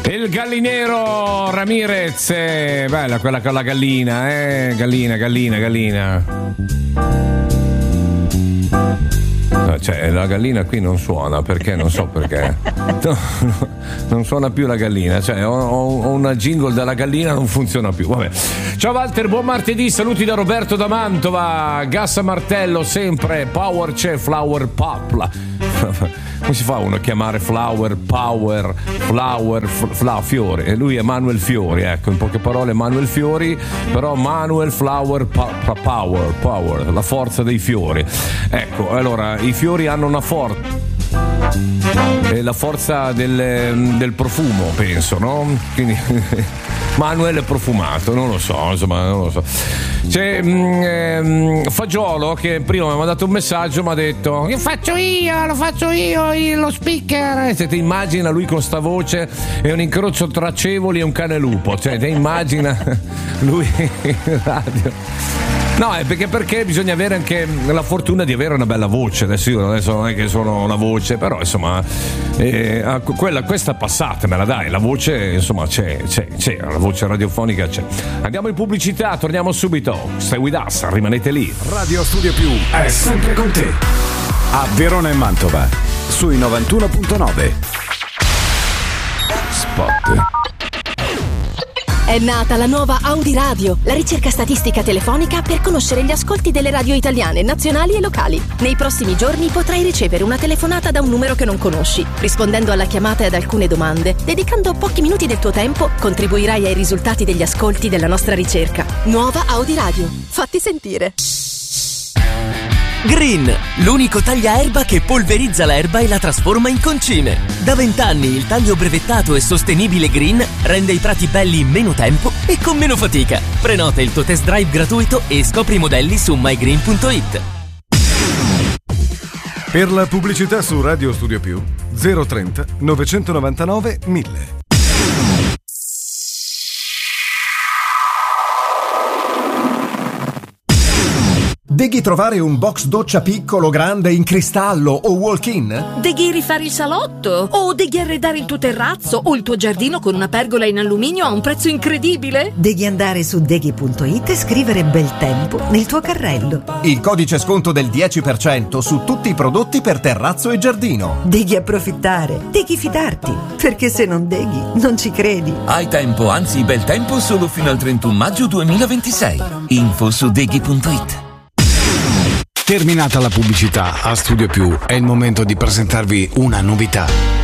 Il gallinero Ramirez, bella quella con la gallina, gallina. No, cioè la gallina qui non suona, perché non so perché. No, non suona più la gallina, cioè ho una jingle della gallina, non funziona più. Vabbè. Ciao Walter, buon martedì, saluti da Roberto da Mantova. Gas a martello sempre, power c'è, flower pop. Come si fa uno a chiamare flower, power, fiori? E lui è Manuel Fiori, ecco, in poche parole Manuel Fiori, però Manuel Flower power, la forza dei fiori. Ecco, allora, i fiori hanno una forza. È la forza del profumo, penso, no? Quindi Manuel è profumato, non lo so. C'è Fagiolo che prima mi ha mandato un messaggio, mi ha detto: lo faccio io lo speaker. Se ti immagina lui con sta voce, è un incrocio tra Acevoli e un cane lupo, cioè ti immagina lui in radio. No, è perché bisogna avere anche la fortuna di avere una bella voce. Adesso non è che sono una voce, però insomma questa passatemela, dai, la voce insomma c'è, la voce radiofonica c'è. Andiamo in pubblicità, torniamo subito. Stay with us, rimanete lì. Radio Studio Più è sempre con te. A Verona e Mantova sui 91.9. Spot. È nata la nuova Audi Radio, la ricerca statistica telefonica per conoscere gli ascolti delle radio italiane, nazionali e locali. Nei prossimi giorni potrai ricevere una telefonata da un numero che non conosci. Rispondendo alla chiamata e ad alcune domande, dedicando pochi minuti del tuo tempo, contribuirai ai risultati degli ascolti della nostra ricerca. Nuova Audi Radio. Fatti sentire. Green, l'unico tagliaerba che polverizza l'erba e la trasforma in concime. Da 20 anni il taglio brevettato e sostenibile Green rende i prati belli in meno tempo e con meno fatica. Prenota il tuo test drive gratuito e scopri i modelli su mygreen.it. Per la pubblicità su Radio Studio Più 030 999 1000. Deghi trovare un box doccia piccolo, grande, in cristallo o walk-in? Deghi rifare il salotto? O deghi arredare il tuo terrazzo o il tuo giardino con una pergola in alluminio a un prezzo incredibile? Devi andare su deghi.it e scrivere bel tempo nel tuo carrello. Il codice sconto del 10% su tutti i prodotti per terrazzo e giardino. Devi approfittare, devi fidarti, perché se non deghi non ci credi. Hai tempo, anzi bel tempo solo fino al 31 maggio 2026. Info su deghi.it. Terminata la pubblicità, a Studio Più è il momento di presentarvi una novità.